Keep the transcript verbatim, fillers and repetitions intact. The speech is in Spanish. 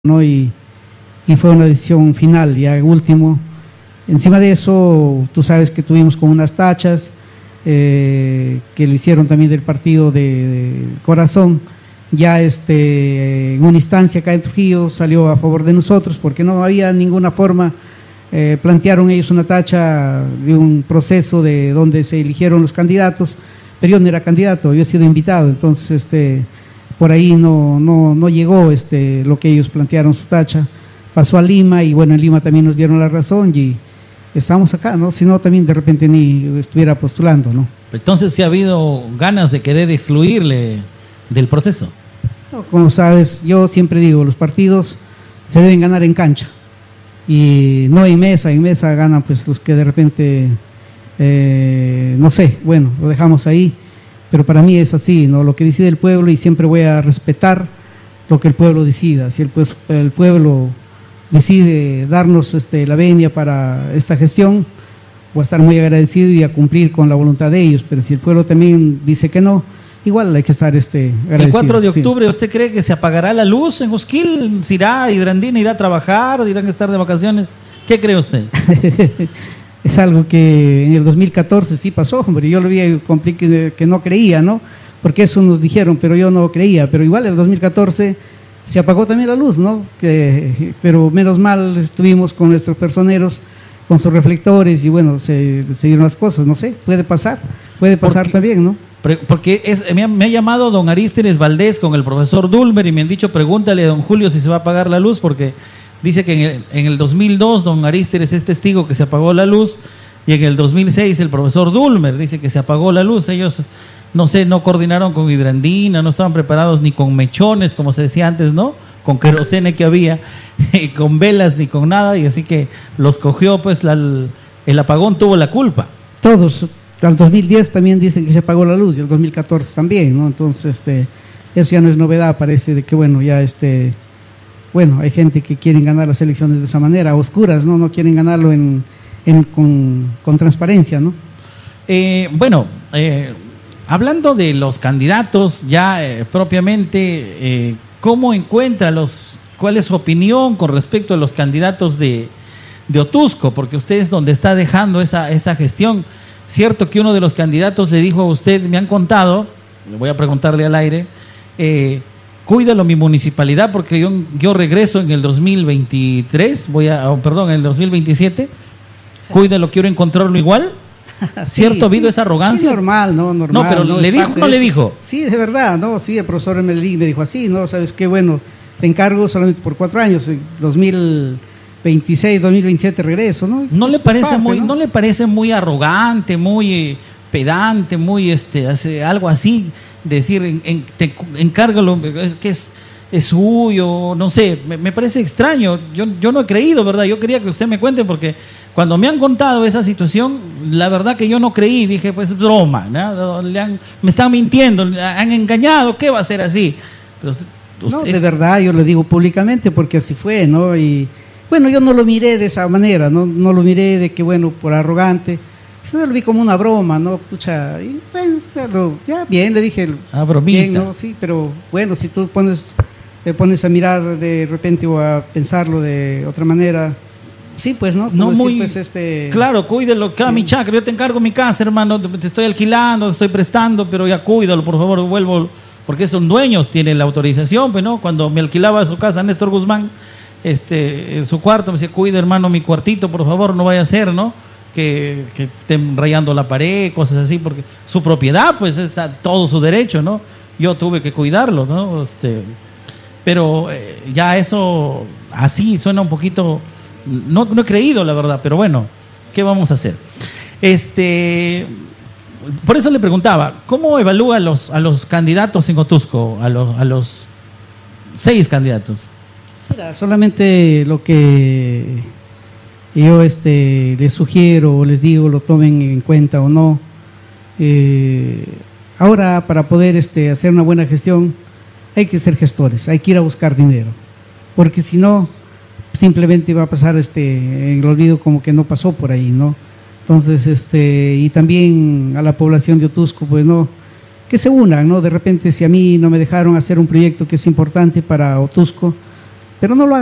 ¿no? Y, y fue una decisión final, ya último. Encima de eso, tú sabes que tuvimos como unas tachas eh, que lo hicieron también del partido de, de Corazón. Ya este, en una instancia acá en Trujillo salió a favor de nosotros porque no había ninguna forma, eh, plantearon ellos una tacha de un proceso de donde se eligieron los candidatos, pero yo no era candidato, yo he sido invitado, entonces este, por ahí no, no, no llegó este, lo que ellos plantearon su tacha, pasó a Lima y bueno, en Lima también nos dieron la razón y estamos acá, ¿no? Si no también de repente ni estuviera postulando, ¿no? Entonces sí ha habido ganas de querer excluirle del proceso. No, como sabes, yo siempre digo, los partidos se deben ganar en cancha y no en mesa, en mesa ganan pues los que de repente, eh, no sé, bueno, lo dejamos ahí, pero para mí es así, ¿no? Lo que decide el pueblo y siempre voy a respetar lo que el pueblo decida. Si el, pues, el pueblo decide darnos este, la venia para esta gestión, voy a estar muy agradecido y a cumplir con la voluntad de ellos, pero si el pueblo también dice que no, igual hay que estar este, agradecido. El cuatro de octubre, sí. ¿Usted cree que se apagará la luz en Josquil? ¿Se irá Hidrandina, irá a trabajar, irán a estar de vacaciones? ¿Qué cree usted? Es algo que en el dos mil catorce sí pasó, hombre, yo lo vi que, que no creía, ¿no? Porque eso nos dijeron, pero yo no creía, pero igual en el dos mil catorce se apagó también la luz, ¿no? Que, pero menos mal estuvimos con nuestros personeros, con sus reflectores y bueno, se, se dieron las cosas, no sé, puede pasar, puede pasar Porque, también, ¿no? Porque es, me, ha, me ha llamado don Arísteres Valdés con el profesor Dulmer y me han dicho, pregúntale a don Julio si se va a apagar la luz, porque dice que en el, en el dos mil dos don Arísteres es testigo que se apagó la luz y en el dos mil seis el profesor Dulmer dice que se apagó la luz. Ellos, no sé, no coordinaron con Hidrandina, no estaban preparados ni con mechones, como se decía antes, ¿no? Con querosene que había, con velas ni con nada, y así que los cogió, pues la, el apagón tuvo la culpa. Todos, al dos mil diez también dicen que se apagó la luz y el dos mil catorce también, ¿no? Entonces, este, eso ya no es novedad, parece de que, bueno, ya este, bueno, hay gente que quieren ganar las elecciones de esa manera, oscuras, ¿no? No quieren ganarlo en, en, con, con transparencia, ¿no? Eh, bueno, eh, hablando de los candidatos ya eh, propiamente, eh, ¿cómo encuentra los, cuál es su opinión con respecto a los candidatos de, de Otuzco? Porque usted es donde está dejando esa, esa gestión. Cierto que uno de los candidatos le dijo a usted, me han contado, le voy a preguntarle al aire, eh, cuídalo mi municipalidad porque yo, yo regreso en el dos mil veintitrés, voy a, oh, perdón, en el dos mil veintisiete, cuídalo, quiero encontrarlo igual. ¿Cierto? Sí, ¿ha habido sí, esa arrogancia? Sí, normal, ¿no? Normal, no, pero ¿no? ¿le dijo o no le dijo? Sí, de verdad, ¿no? Sí, el profesor me, me dijo así, ¿no? Sabes qué, bueno, te encargo solamente por cuatro años, en dos mil veintiséis, dos mil veintisiete regreso, ¿no? ¿No pues le parece parte, muy, ¿no? no le parece muy arrogante, muy eh, pedante, muy este, hace algo así, decir, en, en, te encárgalo, es, que es, es suyo, no sé, me, me parece extraño, yo, yo no he creído, ¿verdad? Yo quería que usted me cuente porque cuando me han contado esa situación, la verdad que yo no creí, dije, pues broma, ¿no? Le han, me están mintiendo, han engañado, ¿qué va a ser así? Pero usted, usted no, es... de verdad, yo lo digo públicamente porque así fue, ¿no? Y bueno, yo no lo miré de esa manera, no, no lo miré de que, bueno, por arrogante, sino lo vi como una broma, ¿no? Pucha, y bueno, ya, lo, ya bien, le dije, ah, bromita. Bien, ¿no? Sí, pero bueno, si tú pones, te pones a mirar de repente o a pensarlo de otra manera, sí, pues, ¿no? No decir, muy, pues, este... claro, cuídelo, acá sí. Mi chacra, yo te encargo mi casa, hermano, te estoy alquilando, te estoy prestando, pero ya cuídalo, por favor, vuelvo, porque son dueños, tienen la autorización, pues, ¿no? Cuando me alquilaba su casa Néstor Guzmán, este, en su cuarto, me decía, cuida, hermano, mi cuartito, por favor, no vaya a ser, ¿no? Que, que estén rayando la pared, cosas así, porque su propiedad, pues, está todo su derecho, ¿no? Yo tuve que cuidarlo, ¿no? Este, pero eh, ya eso, así, suena un poquito... No, no he creído, la verdad, pero bueno, ¿qué vamos a hacer? Este, por eso le preguntaba, ¿cómo evalúa a los, a los candidatos en Otuzco, a los, a los seis candidatos? Mira, solamente lo que yo este, les sugiero o les digo, lo tomen en cuenta o no. Eh, ahora, para poder este, hacer una buena gestión, hay que ser gestores, hay que ir a buscar dinero, porque si no, simplemente va a pasar este en el olvido como que no pasó por ahí, ¿no? Entonces, este, y también a la población de Otuzco, pues no, que se unan, ¿no? De repente, si a mí no me dejaron hacer un proyecto que es importante para Otuzco, pero no lo